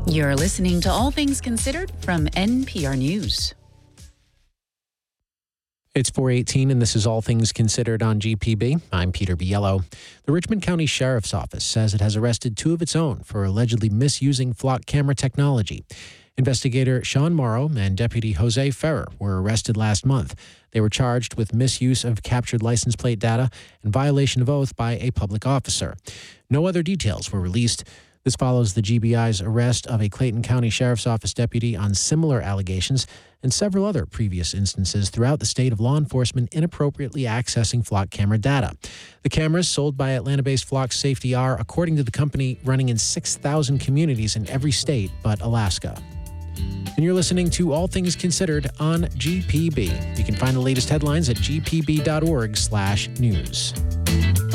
You're listening to All Things Considered from NPR News. It's 4:18, and this is All Things Considered on GPB. I'm Peter Biello. The Richmond County Sheriff's Office says it has arrested two of its own for allegedly misusing flock camera technology. Investigator Sean Morrow and Deputy Jose Ferrer were arrested last month. They were charged with misuse of captured license plate data and violation of oath by a public officer. No other details were released. This follows the GBI's arrest of a Clayton County Sheriff's Office deputy on similar allegations and several other previous instances throughout the state of law enforcement inappropriately accessing flock camera data. The cameras sold by Atlanta-based Flock Safety are, according to the company, running in 6,000 communities in every state but Alaska. And you're listening to All Things Considered on GPB. You can find the latest headlines at gpb.org/news.